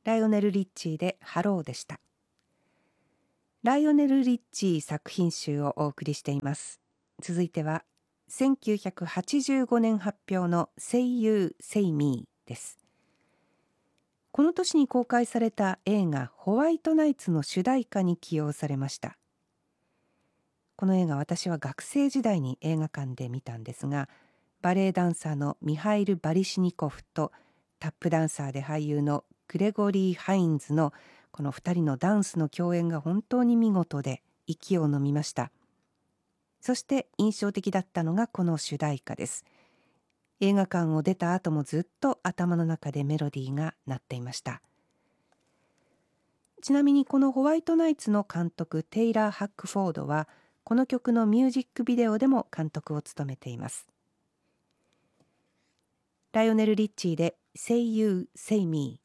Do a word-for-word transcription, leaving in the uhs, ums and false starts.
ライオネル・リッチーでハローでした。ライオネル・リッチー作品集をお送りしています。続いてはせんきゅうひゃくはちじゅうごねん発表の Say You, Say Me です。この年に公開された映画ホワイトナイツの主題歌に起用されました。この映画、私は学生時代に映画館で見たんですが、バレエダンサーのミハイル・バリシニコフとタップダンサーで俳優のグレゴリー・ハインズのこのふたりのダンスの共演が本当に見事で息を飲みました。そして印象的だったのがこの主題歌です。映画館を出た後もずっと頭の中でメロディーが鳴っていました。ちなみにこのホワイトナイツの監督テイラー・ハックフォードはこの曲のミュージックビデオでも監督を務めています。ライオネル・リッチーで Say You, Say Me。